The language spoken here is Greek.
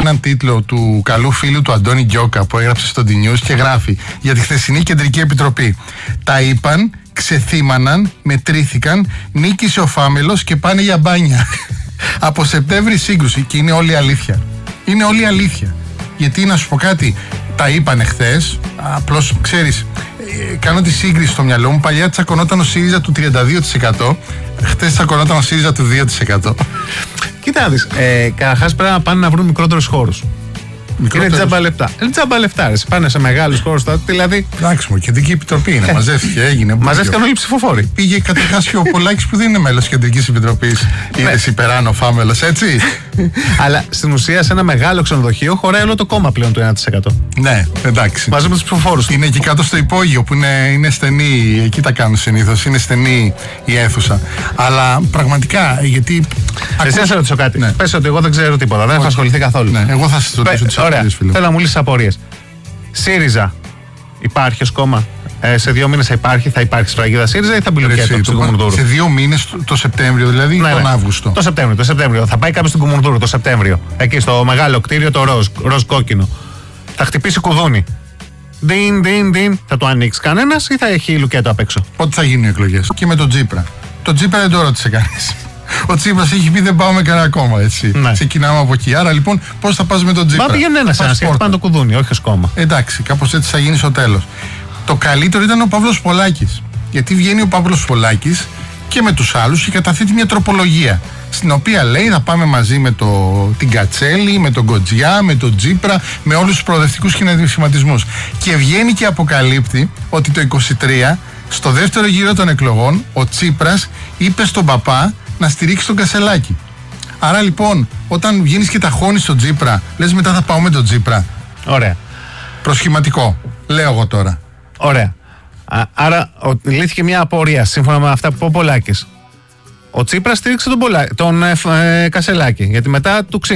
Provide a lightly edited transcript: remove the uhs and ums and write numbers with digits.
έναν τίτλο του καλού φίλου του Αντώνη Γκιόκα που έγραψε στο D-News και γράφει για τη χθεσινή Κεντρική Επιτροπή. Τα είπαν, ξεθύμαναν, μετρήθηκαν, νίκησε ο Φάμελος και πάνε για μπάνια. Από Σεπτέμβρη σύγκρουση και είναι όλη αλήθεια. Είναι όλη αλήθεια. Γιατί να σου πω κάτι, τα είπανε χθες, απλώς ξέρεις, κάνω τη σύγκριση στο μυαλό μου. Παλιά τσακωνόταν ο ΣΥΡΙΖΑ του 32%, χθες τσακωνόταν ο ΣΥΡΙΖΑ του 2%. Κοίτα να δεις, καταρχάς πρέπει να πάνε να βρουν μικρότερους χώρους. Είναι τζάμπα λεπτά. Τζάμπα λεπτά, πάνε σε μεγάλους χώρους τώρα. Δηλαδή. Εντάξει, μου, Κεντρική Επιτροπή είναι. Μαζεύτηκε, έγινε. Μαζεύτηκαν όλοι οι ψηφοφόροι. Πήγε καταρχάς και ο Πολάκης που δεν είναι μέλος της Κεντρικής Επιτροπής. Είδες υπεράνω Φάμελος, έτσι. Αλλά στην ουσία σε ένα μεγάλο ξενοδοχείο χωράει όλο το κόμμα πλέον το 1%. Ναι, εντάξει. Μαζί με τους ψηφοφόρους. Είναι εκεί κάτω στο υπόγειο που είναι στενή. Εκεί τα κάνουν συνήθως. Είναι στενή η αίθουσα. Αλλά πραγματικά γιατί. Εσύ να σε ρωτήσω κάτι. Ναι. Πες ότι εγώ δεν ξέρω τίποτα. Δεν έχω ασχοληθεί καθόλου. Ναι, εγώ θα σας ρωτήσω τις απορίες, φίλε. Θέλω να μου λύσεις απορίες. ΣΥΡΙΖΑ υπάρχει ως κόμμα? Σε 2 μήνες θα υπάρχει σφραγίδα ΣΥΡΙΖΑ ή θα μπλοκιέται στον Κουμουνδούρου? Σε 2 μήνες, το Σεπτέμβριο δηλαδή, ναι, τον Αύγουστο. Το Σεπτέμβριο. Θα πάει κάποιος στην Κουμουνδούρου το Σεπτέμβριο. Εκεί στο μεγάλο κτίριο, το ροζ κόκκινο. Θα χτυπήσει κουδούνι. Διν. Θα το ανοίξει κανένας ή θα έχει λουκέτο απ' έξω? Πότε θα γίνουν οι εκλογές? Και με τον Τσίπρα. Το Τσίπρα δεν το ρώτησε κανείς. Ο Τσίπρας έχει πει δεν πάω με κανένα κόμμα, έτσι. Ναι. Ξεκινάμε από εκεί. Άρα λοιπόν, πώς θα πας με τον Τσίπρα? Μα πήγαινε ένας και πάνε το κουδούνι, όχι ως κόμμα. Εντάξει, κάπως έτσι θα γίνει στο τέλος. Το καλύτερο ήταν ο Παύλος Πολάκης. Γιατί βγαίνει ο Παύλος Πολάκης και με τους άλλους και καταθέτει μια τροπολογία. Στην οποία λέει θα πάμε μαζί με την Κατσέλη, με τον Κοτζιά, με τον Τσίπρα, με όλους τους προοδευτικούς σχηματισμούς. Και βγαίνει και αποκαλύπτει ότι το 23, στο δεύτερο γύρο των εκλογών, ο Τσίπρας είπε στον παπά να στηρίξει τον Κασελάκη. Άρα λοιπόν, όταν βγαίνεις και ταχώνεις τον Τσίπρα, λες μετά θα πάω με τον Τσίπρα. Ωραία. Προσχηματικό. Λέω εγώ τώρα. Ωραία. Άρα λύθηκε μια απορία σύμφωνα με αυτά που είπε ο Πολάκης. Ο Τσίπρας στήριξε τον Κασελάκη, γιατί μετά του